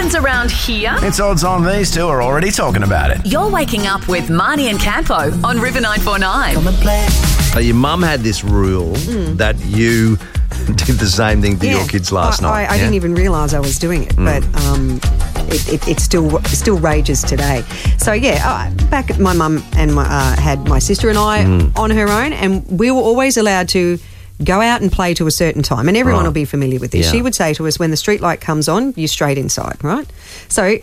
happens around here. It's odds on these two are already talking about it. You're waking up with Marnie and Campo on River 949. Your mum had this rule that you did the same thing to your kids last night. I didn't even realise I was doing it, but it still rages today. So, back my mum and had my sister and I on her own, and we were always allowed to go out and play to a certain time, and everyone will be familiar with this. Yeah. She would say to us, when the street light comes on, you're straight inside, right? So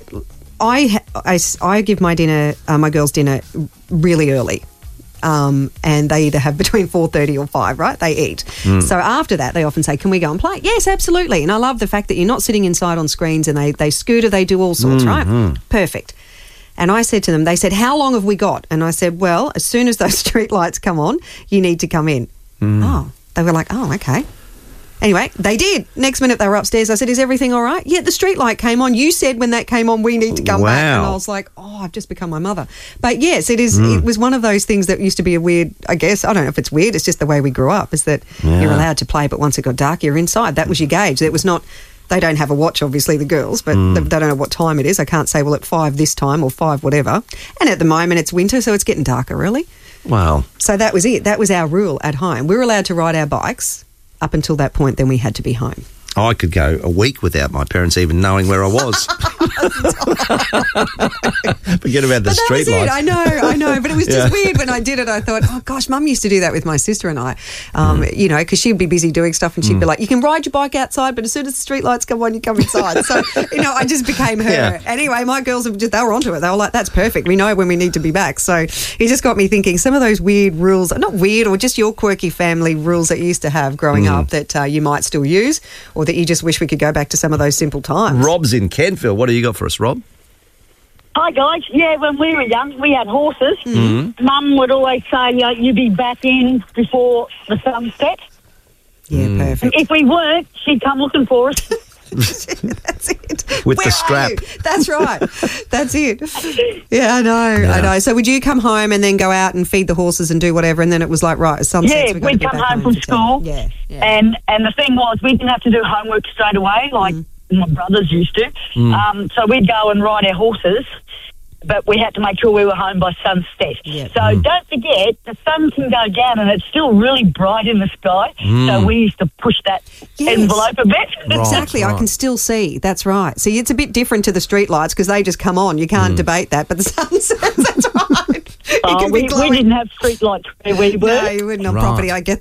I give my girls dinner really early. And they either have between 4:30 or 5, right? They eat. So after that, they often say, can we go and play? Yes, absolutely. And I love the fact that you're not sitting inside on screens, and they scooter, they do all sorts, right? Perfect. And I said to them, they said, how long have we got? And I said, well, as soon as those street lights come on, you need to come in. Oh, they were like, oh, okay. Anyway, they did. Next minute they were upstairs. I said, is everything all right? Yeah, the street light came on. You said when that came on, we need to come back. And I was like, oh, I've just become my mother. But yes, it is. It was one of those things that used to be a weird, I guess, I don't know if it's weird, it's just the way we grew up, is that you're allowed to play, but once it got dark, you're inside. That was your gauge. It was not, they don't have a watch, obviously, the girls, but they don't know what time it is. I can't say, well, at 5 this time or 5 whatever. And at the moment it's winter, so it's getting darker early. Wow. So that was it. That was our rule at home. We were allowed to ride our bikes up until that point, then we had to be home. I could go a week without my parents even knowing where I was. Forget about the street lights. I know. But it was just weird when I did it. I thought, oh, gosh, Mum used to do that with my sister and I, because she'd be busy doing stuff and she'd be like, you can ride your bike outside, but as soon as the street lights come on, you come inside. So, I just became her. Yeah. Anyway, my girls, they were onto it. They were like, that's perfect. We know when we need to be back. So it just got me thinking, some of those weird rules, not weird, or just your quirky family rules that you used to have growing up that you might still use, or that you just wish we could go back to some of those simple times. Rob's in Kentville. What do you got for us, Rob? Hi, guys. Yeah, when we were young, we had horses. Mum would always say, you'd be back in before the sun set. Yeah, perfect. If we weren't, she'd come looking for us. That's it. With Where the are strap. you? That's right. That's it. Yeah, I know. So would you come home and then go out and feed the horses and do whatever, and then it was like, right, sunset. Yeah, we'd come home from school. Yeah. And the thing was, we didn't have to do homework straight away like my brothers used to. So we'd go and ride our horses, but we had to make sure we were home by sunset. Yeah. So don't forget, the sun can go down and it's still really bright in the sky. So we used to push that envelope a bit. Exactly, I can still see. That's right. See, it's a bit different to the street lights because they just come on. You can't debate that. But the sunset, that's right. We didn't have street lights where we were. No, you wouldn't on property. I get